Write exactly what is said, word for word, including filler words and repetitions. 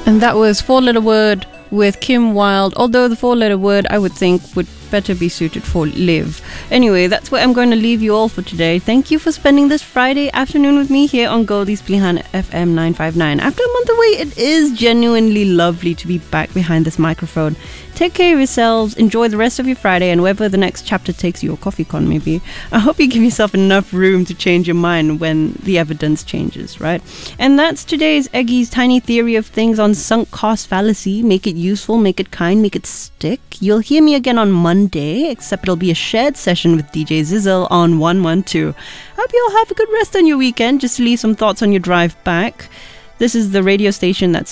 And that was Four Letter Word with Kim Wilde, although the four-letter word I would think would better be suited for live. Anyway, that's where I'm going to leave you all for today. Thank you for spending this Friday afternoon with me here on Goldie's Blihan F M nine five nine. After a month away, it is genuinely lovely to be back behind this microphone. Take care of yourselves, enjoy the rest of your Friday, and wherever the next chapter takes you, or coffee con maybe, I hope you give yourself enough room to change your mind when the evidence changes, right? And that's today's Eggy's tiny theory of things on sunk cost fallacy. Make it useful, make it kind, make it stick. You'll hear me again on Monday, except it'll be a shared session with D J Zizzle on one one two. Hope you all have a good rest on your weekend. Just to leave some thoughts on your drive back. This is the radio station that's